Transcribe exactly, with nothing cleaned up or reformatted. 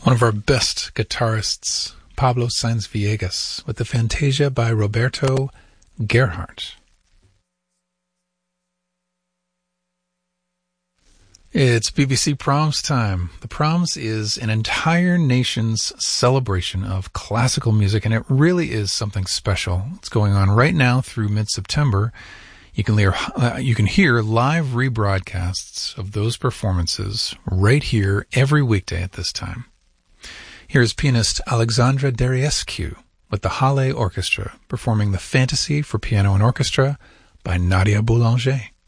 one of our best guitarists, Pablo Sainz Villegas, with the Fantasia by Roberto Gerhardt. It's B B C Proms time. The Proms is an entire nation's celebration of classical music, and it really is something special. It's going on right now through mid-September. You can hear, uh, you can hear live rebroadcasts of those performances right here every weekday at this time. Here's pianist Alexandra Deriescu with the Halle Orchestra performing the Fantasy for Piano and Orchestra by Nadia Boulanger.